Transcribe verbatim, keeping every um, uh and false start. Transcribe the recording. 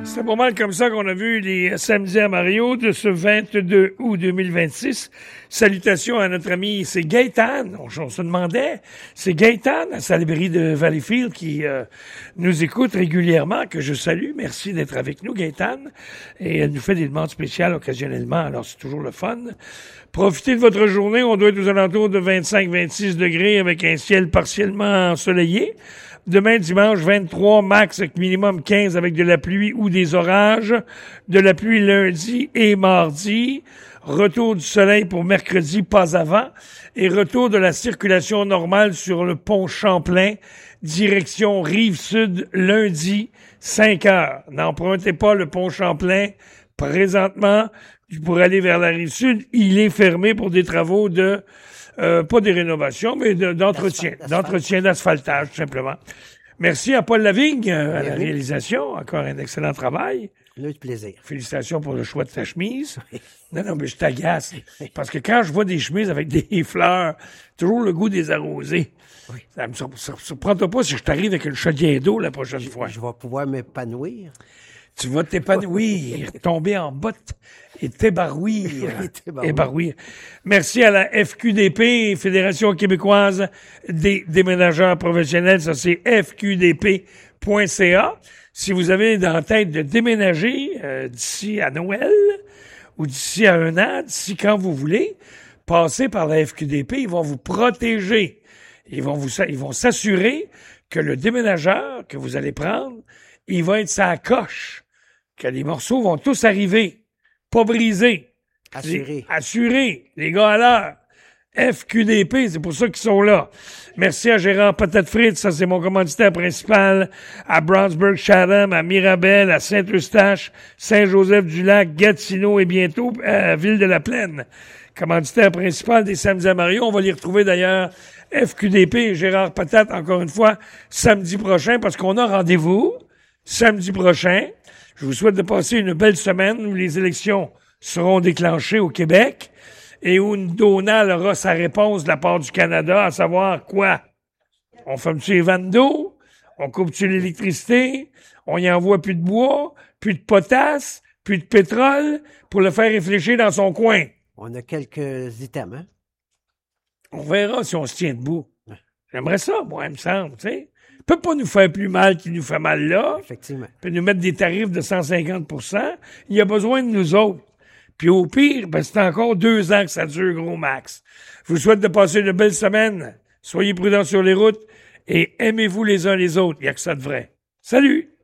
C'est pas mal comme ça qu'on a vu les samedis à Mario de ce vingt-deux août deux mille vingt-six. Salutations à notre ami, c'est Gaëtan. On, on se demandait, c'est Gaëtan à Salaberry de Valleyfield qui euh, nous écoute régulièrement, que je salue. Merci d'être avec nous, Gaëtan. Et elle nous fait des demandes spéciales occasionnellement, alors c'est toujours le fun. Profitez de votre journée. On doit être aux alentours de vingt-cinq à vingt-six degrés avec un ciel partiellement ensoleillé. Demain, dimanche, vingt-trois, max, avec minimum quinze, avec de la pluie ou des orages. De la pluie lundi et mardi. Retour du soleil pour mercredi, pas avant. Et retour de la circulation normale sur le pont Champlain, direction Rive-Sud, lundi, cinq heures. N'empruntez pas le pont Champlain. Présentement, pour aller vers la Rive-Sud, il est fermé pour des travaux de... Euh, pas des rénovations, mais de, d'entretien, D'asphalte. d'entretien d'asphaltage, tout simplement. Merci à Paul Lavigne, euh, à la réalisation. Encore un excellent travail. Le plaisir. Félicitations pour le choix de ta chemise. Non, non, mais je t'agace. Parce que quand je vois des chemises avec des fleurs, toujours le goût des arrosés. Oui. Ça me surprend pas si je t'arrive avec une chaudière d'eau la prochaine je, fois. Je vais pouvoir m'épanouir. Tu vas t'épanouir, tomber en botte et t'ébarouir. Oui, t'ébarouir. Ébarouir. Merci à la F Q D P, Fédération québécoise des déménageurs professionnels. Ça, c'est f q d p point c a. Si vous avez dans la tête de déménager euh, d'ici à Noël ou d'ici à un an, d'ici quand vous voulez, passez par la F Q D P. Ils vont vous protéger. Ils vont vous, ils vont s'assurer que le déménageur que vous allez prendre, il va être sa coche. Que les morceaux vont tous arriver, pas brisés. Assurés. Assurés, les gars à l'heure. F Q D P, c'est pour ça qu'ils sont là. Merci à Gérard Patate Frites, ça c'est mon commanditaire principal, à Brownsburg-Chatham, à Mirabel, à Saint-Eustache, Saint-Joseph-du-Lac, Gatineau et bientôt à Ville-de-la-Plaine. Commanditaire principal des Samedis à Mario. On va les retrouver d'ailleurs, F Q D P et Gérard Patate, encore une fois, samedi prochain, parce qu'on a rendez-vous samedi prochain. Je vous souhaite de passer une belle semaine où les élections seront déclenchées au Québec et où Donald aura sa réponse de la part du Canada, à savoir quoi? On ferme-tu les vannes d'eau? On coupe-tu l'électricité? On y envoie plus de bois? Plus de potasse? Plus de pétrole? Pour le faire réfléchir dans son coin. On a quelques items, hein? On verra si on se tient debout. J'aimerais ça, moi, il me semble, tu sais. Il peut pas nous faire plus mal qu'il nous fait mal là. Effectivement. Il peut nous mettre des tarifs de cent cinquante pour cent. Il a besoin de nous autres. Puis au pire, ben, c'est encore deux ans que ça dure, gros max. Je vous souhaite de passer une belle semaine. Soyez prudents sur les routes et aimez-vous les uns les autres. Il n'y a que ça de vrai. Salut!